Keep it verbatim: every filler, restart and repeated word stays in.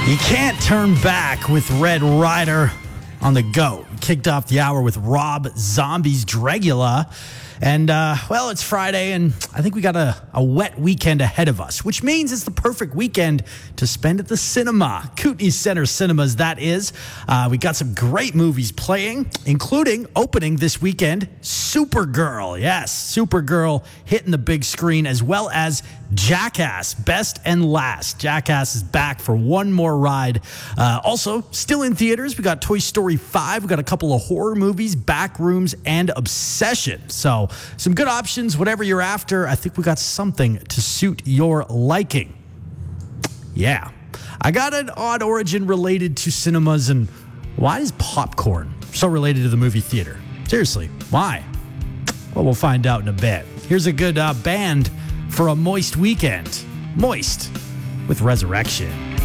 You can't turn back with Red Rider on the go. Kicked off the hour with Rob Zombie's Dragula. And, uh, well, it's Friday, and I think we got a, a wet weekend ahead of us, which means it's the perfect weekend to spend at the cinema. Kootenai Center Cinemas, that is. Uh, we got some great movies playing, including opening this weekend, Supergirl. Yes, Supergirl hitting the big screen, as well as Jackass, Best and Last. Jackass is back for one more ride. Uh, also, still in theaters, we got Toy Story five. We got a couple of horror movies, Backrooms, and Obsession. So, some good options, whatever you're after. I think we got something to suit your liking. Yeah. I got an odd origin related to cinemas, and why is popcorn so related to the movie theater? Seriously, why? Well, we'll find out in a bit. Here's a good uh, band for a moist weekend. Moist with Resurrection.